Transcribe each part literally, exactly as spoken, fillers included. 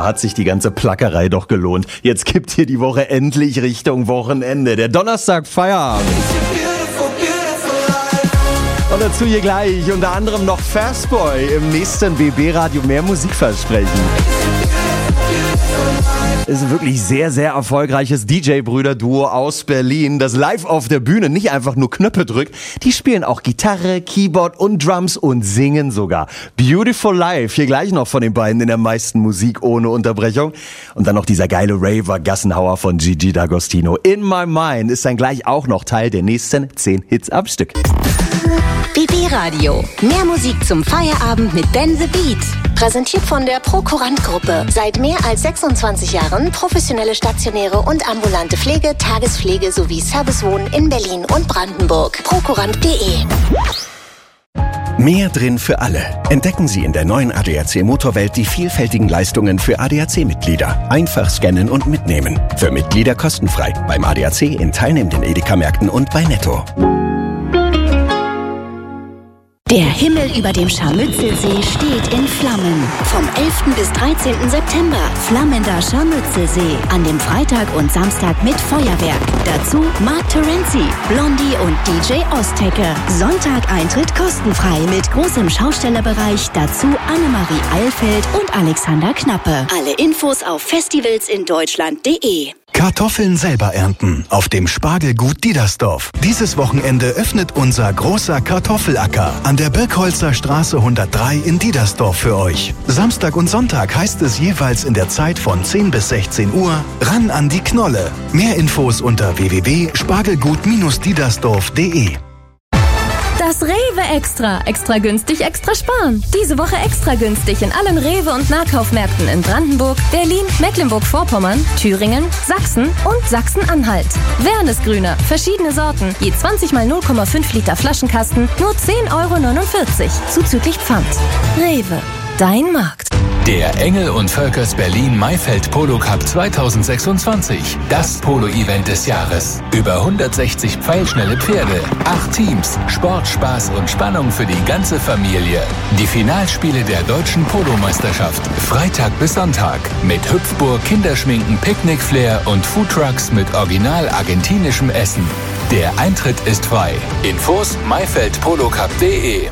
hat sich die ganze Plackerei doch gelohnt. Jetzt gibt hier die Woche endlich Richtung Wochenende. Der Donnerstag Feierabend. Und dazu hier gleich unter anderem noch Fastboy im nächsten B B-Radio mehr Musikversprechen. Es ist ein wirklich sehr, sehr erfolgreiches D J-Brüder-Duo aus Berlin, das live auf der Bühne nicht einfach nur Knöpfe drückt, die spielen auch Gitarre, Keyboard und Drums und singen sogar. Beautiful Life, hier gleich noch von den beiden in der meisten Musik ohne Unterbrechung. Und dann noch dieser geile Raver Gassenhauer von Gigi D'Agostino. In My Mind ist dann gleich auch noch Teil der nächsten zehn Hits am Stück. B B-Radio. Mehr Musik zum Feierabend mit Ben the Beat. Präsentiert von der Prokurant-Gruppe. Seit mehr als sechsundzwanzig Jahren professionelle stationäre und ambulante Pflege, Tagespflege sowie Servicewohnen in Berlin und Brandenburg. prokurant punkt de. Mehr drin für alle. Entdecken Sie in der neuen A D A C Motorwelt die vielfältigen Leistungen für A D A C-Mitglieder. Einfach scannen und mitnehmen. Für Mitglieder kostenfrei. Beim A D A C in teilnehmenden Edeka-Märkten und bei Netto. Der Himmel über dem Scharmützelsee steht in Flammen. Vom elften bis dreizehnten September. Flammender Scharmützelsee. An dem Freitag und Samstag mit Feuerwerk. Dazu Mark Terenzi, Blondie und D J Ostecke. Sonntag Eintritt kostenfrei mit großem Schaustellerbereich. Dazu Annemarie Eilfeld und Alexander Knappe. Alle Infos auf festivalsindeutschland punkt de. Kartoffeln selber ernten auf dem Spargelgut Diedersdorf. Dieses Wochenende öffnet unser großer Kartoffelacker an der Birkholzer Straße hundertdrei in Diedersdorf für euch. Samstag und Sonntag heißt es jeweils in der Zeit von zehn bis sechzehn Uhr ran an die Knolle. Mehr Infos unter w w w punkt spargelgut diedersdorf punkt de. Das Rewe Extra. Extra günstig, extra sparen. Diese Woche extra günstig in allen Rewe- und Nahkaufmärkten in Brandenburg, Berlin, Mecklenburg-Vorpommern, Thüringen, Sachsen und Sachsen-Anhalt. Wernesgrüner, verschiedene Sorten, je zwanzig mal null Komma fünf Liter Flaschenkasten, nur zehn Euro neunundvierzig, zuzüglich Pfand. Rewe, dein Markt. Der Engel und Völkers Berlin Maifeld Polo Cup zweitausendsechsundzwanzig. Das Polo-Event des Jahres. Über hundertsechzig pfeilschnelle Pferde, acht Teams, Sport, Spaß und Spannung für die ganze Familie. Die Finalspiele der deutschen Polomeisterschaft. Freitag bis Sonntag. Mit Hüpfburg, Kinderschminken, Picknickflair und Foodtrucks mit original argentinischem Essen. Der Eintritt ist frei. Infos maifeld polo cup punkt de.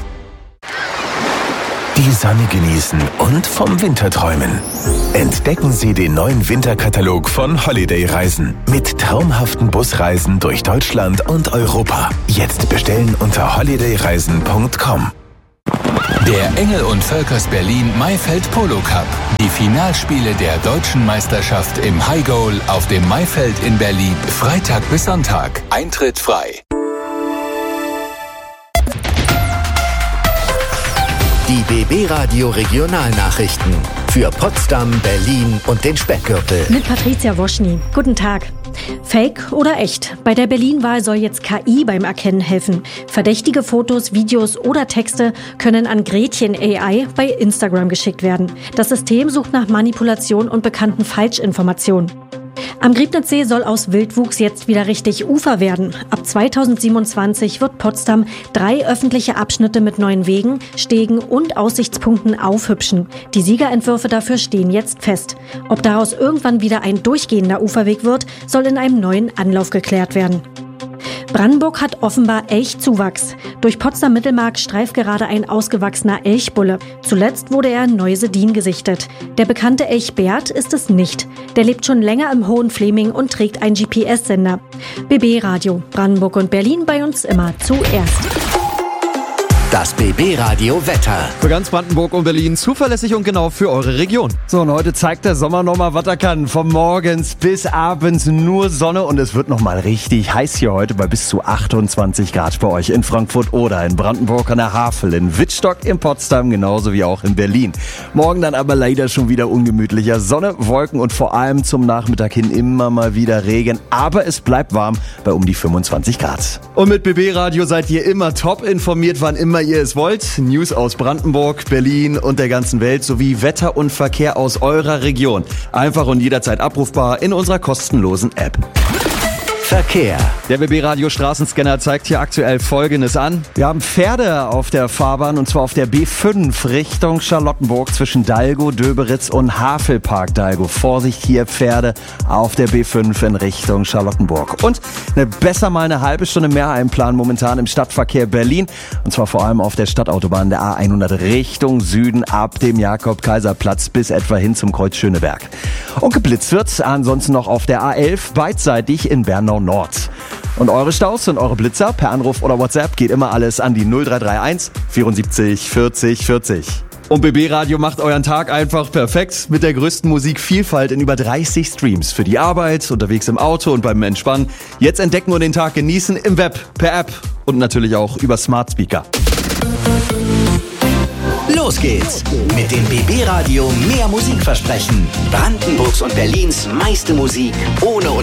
Die Sonne genießen und vom Winter träumen. Entdecken Sie den neuen Winterkatalog von Holiday Reisen mit traumhaften Busreisen durch Deutschland und Europa. Jetzt bestellen unter holiday reisen punkt com. Der Engel und Völkers Berlin Maifeld Polo Cup. Die Finalspiele der deutschen Meisterschaft im High Goal auf dem Maifeld in Berlin. Freitag bis Sonntag. Eintritt frei. Die B B-Radio Regionalnachrichten für Potsdam, Berlin und den Speckgürtel. Mit Patricia Woschny. Guten Tag. Fake oder echt? Bei der Berlin-Wahl soll jetzt K I beim Erkennen helfen. Verdächtige Fotos, Videos oder Texte können an Gretchen A I bei Instagram geschickt werden. Das System sucht nach Manipulation und bekannten Falschinformationen. Am Griebnitzsee soll aus Wildwuchs jetzt wieder richtig Ufer werden. Ab zweitausendsiebenundzwanzig wird Potsdam drei öffentliche Abschnitte mit neuen Wegen, Stegen und Aussichtspunkten aufhübschen. Die Siegerentwürfe dafür stehen jetzt fest. Ob daraus irgendwann wieder ein durchgehender Uferweg wird, soll in einem neuen Anlauf geklärt werden. Brandenburg hat offenbar Elchzuwachs. Durch Potsdam-Mittelmark streift gerade ein ausgewachsener Elchbulle. Zuletzt wurde er in Neusedin gesichtet. Der bekannte Elch Bert ist es nicht. Der lebt schon länger im Hohenfleming und trägt einen G P S-Sender. B B-Radio, Brandenburg und Berlin bei uns immer zuerst. Das B B-Radio Wetter. Für ganz Brandenburg und Berlin zuverlässig und genau für eure Region. So, und heute zeigt der Sommer nochmal, was er kann. Von morgens bis abends nur Sonne und es wird nochmal richtig heiß hier heute bei bis zu achtundzwanzig Grad bei euch in Frankfurt oder in Brandenburg an der Havel, in Wittstock, in Potsdam, genauso wie auch in Berlin. Morgen dann aber leider schon wieder ungemütlicher. Sonne, Wolken und vor allem zum Nachmittag hin immer mal wieder Regen. Aber es bleibt warm bei um die fünfundzwanzig Grad. Und mit B B-Radio seid ihr immer top informiert, wann immer ihr es wollt. News aus Brandenburg, Berlin und der ganzen Welt sowie Wetter und Verkehr aus eurer Region. Einfach und jederzeit abrufbar in unserer kostenlosen App. Verkehr. Der B B-Radio Straßenscanner zeigt hier aktuell Folgendes an. Wir haben Pferde auf der Fahrbahn und zwar auf der B fünf Richtung Charlottenburg zwischen Dalgo, Döberitz und Havelpark Dalgo. Vorsicht hier, Pferde auf der B fünf in Richtung Charlottenburg. Und eine, besser mal eine halbe Stunde mehr einplanen momentan im Stadtverkehr Berlin. Und zwar vor allem auf der Stadtautobahn der A hundert Richtung Süden ab dem Jakob-Kaiser-Platz bis etwa hin zum Kreuz Schöneberg. Und geblitzt wird ansonsten noch auf der A elf beidseitig in Bernau Nord. Und eure Staus und eure Blitzer per Anruf oder WhatsApp geht immer alles an die null drei drei eins vierundsiebzig vierzig vierzig. Und B B-Radio macht euren Tag einfach perfekt mit der größten Musikvielfalt in über dreißig Streams. Für die Arbeit, unterwegs im Auto und beim Entspannen. Jetzt entdecken und den Tag genießen im Web, per App und natürlich auch über Smart Speaker. Los geht's mit dem B B-Radio mehr Musikversprechen. Brandenburgs und Berlins meiste Musik ohne